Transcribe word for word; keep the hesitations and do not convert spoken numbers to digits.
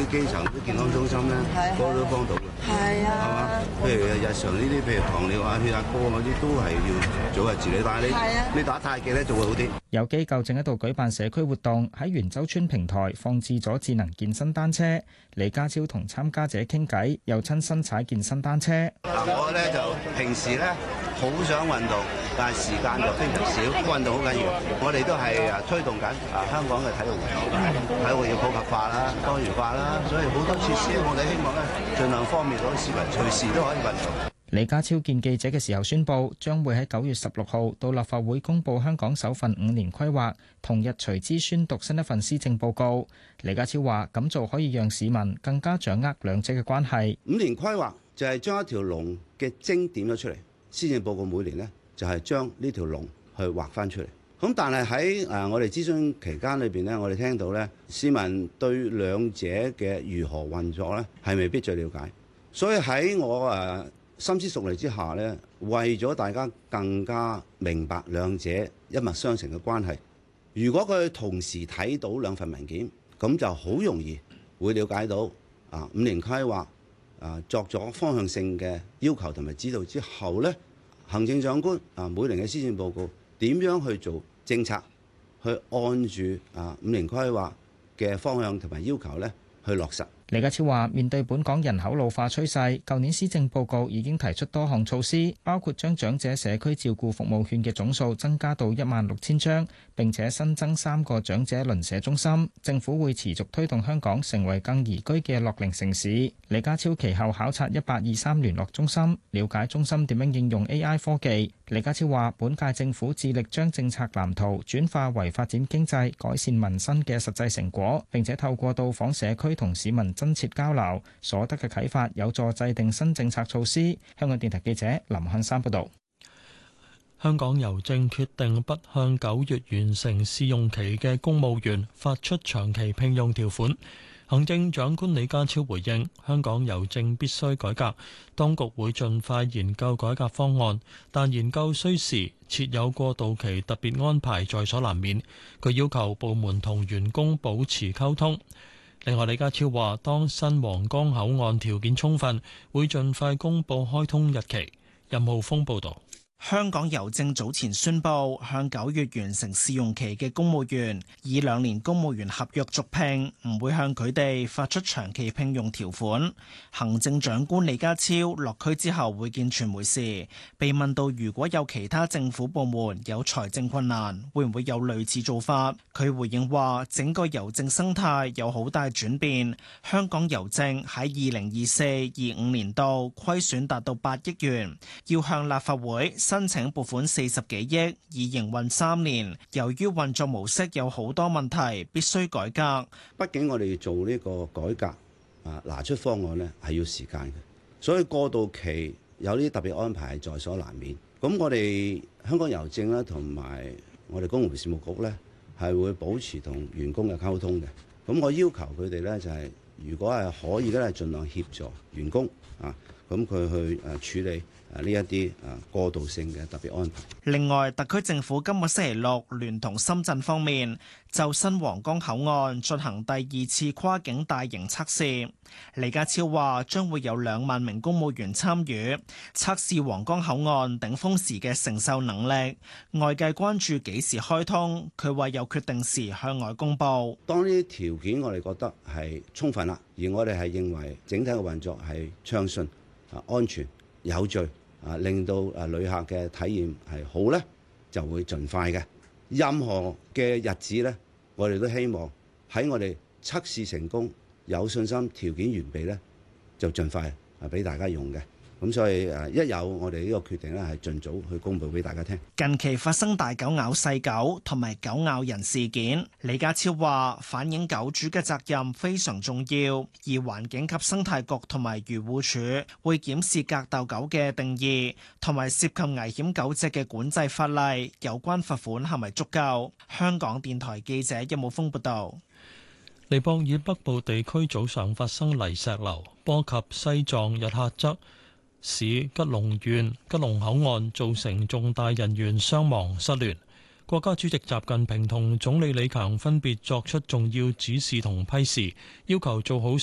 啲基層啲健康中心咧，嗰個都幫到嘅。 係啊，係嘛？ 譬如日常呢啲，譬如糖尿啊、血壓高嗰啲，都係要早日治理。但係你你打太極咧，就會好啲。 有機構正喺度舉辦社區活動，喺元洲村平台放置咗智能健身單車。李家超同參加者傾偈，又親身踩健身單車。 嗱，我咧就平時咧好想運動，但係時間就非常少。運動好緊要，我哋都係啊推動緊啊香港嘅體育活動，體育要普及化啦、多元化啦，所以好多設施我哋希望咧盡量方便到市民隨時都可以運動。 李家超見記者嘅時候宣布，將會喺九月十六號到立法會公布香港首份五年規劃，同日隨之宣讀新一份施政報告。李家超話：咁做可以讓市民更加掌握兩者嘅關係。 五年規劃就係將一條龍嘅精點咗出嚟，施政報告每年呢，就係將呢條龍去畫翻出嚟。咁但係喺誒我哋諮詢期間裏邊呢，我哋聽到呢市民對兩者嘅如何運作呢，係未必最了解，所以喺我誒深思熟慮之下呢，為咗大家更加明白兩者一脈相承嘅關係，如果佢同時睇到兩份文件，咁就好容易會了解到啊五年規劃啊作咗方向性嘅要求同埋指導之後呢，行政長官啊每年嘅施政報告點樣去做政策，去按住啊五年規劃嘅方向同埋要求呢去落實。 李家超話：面對本港人口老化趨勢，舊年施政報告已經提出多項措施，包括將長者社區照顧服務券嘅總數增加到一萬六千張，並且新增三個長者鄰舍中心。政府會持續推動香港成為更宜居嘅樂齡城市。李家超其後考察一八二三聯絡中心，了解中心點樣應用 A I 科技。李家超話：本屆政府致力將政策藍圖轉化為發展經濟、改善民生嘅實際成果，並且透過到訪社區同市民真切交流，所得嘅啟發有助制定新政策措施。香港電台記者林漢山報導。 香港郵政決定不向九月完成試用期嘅公務員發出長期聘用條款。行政長官李家超回應：香港郵政必須改革，當局會盡快研究改革方案，但研究需時，設有過渡期特別安排在所難免。佢要求部門同員工保持溝通。另外，李家超話：當新皇崗口岸條件充分，會盡快公佈開通日期。任浩峰報導。 香港郵政早前宣布，向九月完成試用期嘅公務員以兩年公務員合約續聘，唔會向佢哋發出長期聘用條款。行政長官李家超落區之後會見傳媒時，被問到如果有其他政府部門有財政困難，會唔會有類似做法？佢回應話：整個郵政生態有好大轉變，香港郵政喺二零二四、二五年度虧損達到八億元，要向立法會申請撥款四十幾億，以營運三年。由於運作模式有好多問題，必須改革。 畢竟我哋要做呢個改革啊，拿出方案呢係要時間嘅，所以過渡期有啲特別安排係在所難免。咁我哋香港郵政咧同埋我哋公務員事務局呢，係會保持同員工嘅溝通嘅。咁我要求佢哋呢，就係，如果係可以咧，係盡量協助員工啊，咁佢去誒處理。呢一啲啊過渡性嘅特別安排。 另外，特區政府今個星期六聯同深圳方面就新皇崗口岸進行第二次跨境大型測試。李家超話將會有兩萬名公務員參與測試皇崗口岸頂峰時嘅承受能力。外界關注幾時開通，佢話有決定時向外公佈。 當呢啲條件我哋覺得係充分啦，而我哋係認為整體嘅運作係暢順、啊安全、有序。啊，令到啊旅客嘅體驗係好咧，就會盡快嘅。任何嘅日子咧，我哋都希望喺我哋測試成功、有信心、條件完備咧，就盡快啊俾大家用嘅。咁所以誒，一有我哋呢個決定咧，係盡早去公佈俾大家聽。 近期發生大狗咬細狗同埋狗咬人事件，李家超話反映狗主嘅責任非常重要，而環境及生態局同埋漁護署會檢視格鬥狗嘅定義，同埋涉及危險狗隻嘅管制法例，有關罰款係咪足夠？香港電台記者任武峯報道。 尼泊爾北部地區早上發生泥石流，波及西藏日喀則市吉隆縣吉隆口岸，造成重大人員傷亡失聯。國家主席習近平同總理李強分別作出重要指示同批示，要求做好